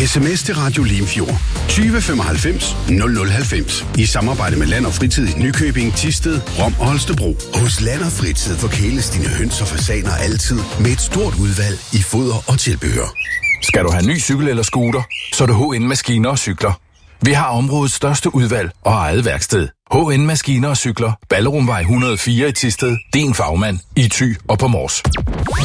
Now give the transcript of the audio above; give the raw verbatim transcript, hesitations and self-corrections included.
Sms til Radio Limfjord tyve femoghalvfems nul nul halvfems i samarbejde med Land og Fritid i Nykøbing, Thisted, Rom og Holstebro. Hos Land og Fritid forkæles dine høns og fasaner altid med et stort udvalg i foder og tilbehør. Skal du have ny cykel eller scooter, så er det H N Maskiner og Cykler. Vi har områdets største udvalg og eget værksted. H N Maskiner og Cykler, Ballerumvej et hundrede og fire i Thisted. Din fagmand i Thy og på Mors.